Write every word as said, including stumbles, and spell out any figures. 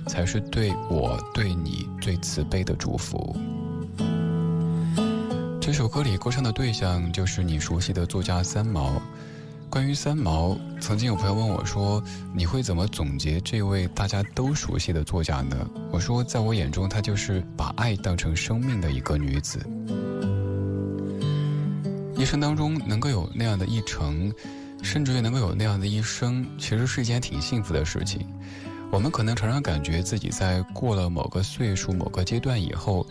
才是对我对你最慈悲的祝福。这首歌里歌唱的对象就是你熟悉的作家三毛。关于三毛，曾经有朋友问我说，你会怎么总结这位大家都熟悉的作家呢？我说，在我眼中，她就是把爱当成生命的一个女子。一生当中能够有那样的一程，甚至于能够有那样的一生，其实是一件挺幸福的事情。我们可能常常感觉自己在过了某个岁数某个阶段以后，